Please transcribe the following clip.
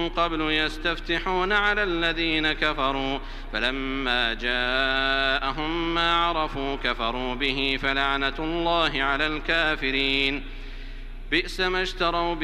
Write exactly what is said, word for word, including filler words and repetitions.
من قبل يستفتحون على الذين كفروا فلما جاءهم ما عرفوا كفروا به فلعنة الله على الكافرين. بئس ما اشتروا